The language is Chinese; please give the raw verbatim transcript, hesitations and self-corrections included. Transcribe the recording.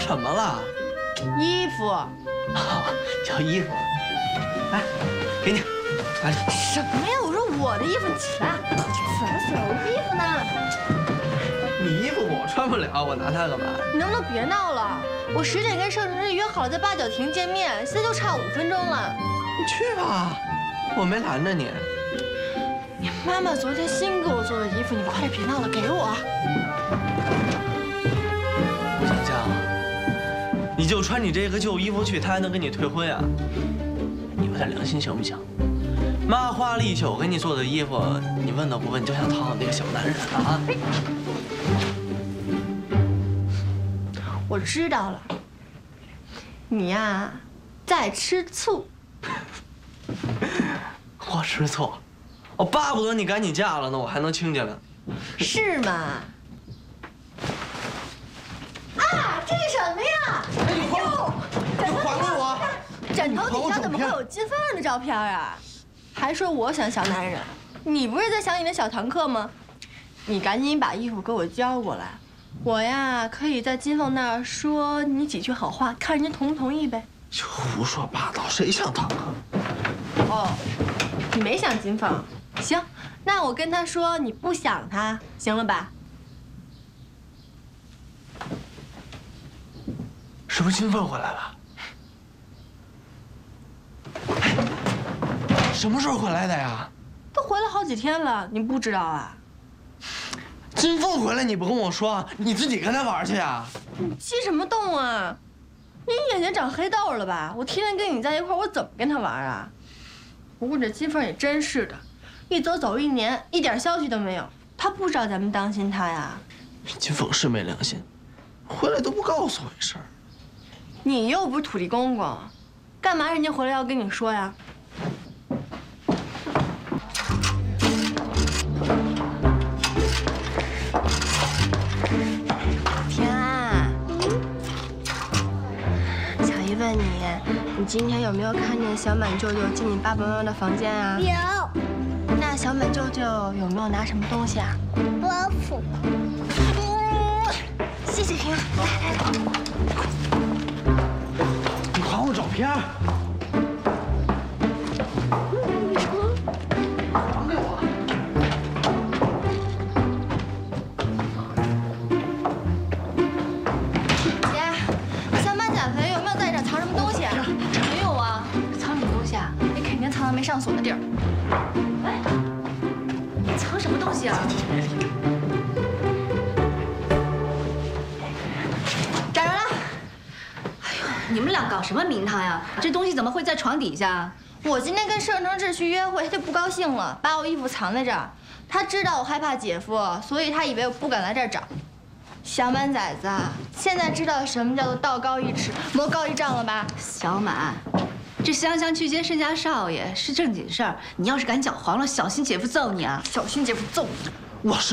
什么了？ 衣服。 哦，要衣服。来，给你，来。 什么呀？我说我的衣服，起来！什么小衣服呢？ 你衣服我穿不了，我拿它干嘛？ 你能不能别闹了？我十点跟盛成日约好了在八角亭见面，现在就差五分钟了。 你去吧，我没拦着你。 你妈妈昨天新给我做的衣服，你快点别闹了，给我。 小江，你就穿你这个旧衣服去，他还能跟你退婚啊？你有点良心行不行？妈花了一宿给你做的衣服，你问都不问，就想讨好那个小男人啊？ 我知道了，你呀，在吃醋。 我吃醋，我巴不得你赶紧嫁了呢，我还能亲家呢。 是吗？啊，这是什么呀？ 哎，你还我！你还给我！ 枕头底下怎么会有金凤的照片啊？还说我想小男人，你不是在想你的小堂客吗？你赶紧把衣服给我交过来，我呀可以在金凤那儿说你几句好话，看人家同不同意呗。 就胡说八道，谁想堂客？ 哦，你没想金凤，行，那我跟他说你不想他，行了吧？ 是不是金凤回来了？哎，什么时候回来的呀？ 都回来好几天了，你不知道啊？ 金凤回来你不跟我说，你自己跟他玩去啊？ 你激什么动啊？你眼睛长黑豆了吧？我天天跟你在一块儿，我怎么跟他玩啊？不过这金凤也真是的，一走走一年，一点消息都没有。他不知道咱们当心他呀。 金凤是没良心，回来都不告诉我一声。 你又不是土地公公，干嘛人家回来要跟你说呀？天啊，小姨问你，你今天有没有看见小满舅舅进你爸爸妈妈的房间啊？ 有。 那小满舅舅有没有拿什么东西啊？ 包袱。 谢谢平，来来来。 你还我照片。还给我。 姐，小满减肥有没有在这藏什么东西啊？没有啊，藏什么东西啊？你肯定藏到没上锁的地儿。哎，你藏什么东西啊？找着了。 你们俩搞什么名堂呀？这东西怎么会在床底下？ 我今天跟盛成志去约会，他就不高兴了，把我衣服藏在这儿。他知道我害怕姐夫，所以他以为我不敢来这儿找。小满崽子，现在知道什么叫做道高一尺，魔高一丈了吧？ 小满，这湘乡去接盛家少爷是正经事儿，你要是敢搅黄了，小心姐夫揍你啊！ 小心姐夫揍你！ 我是。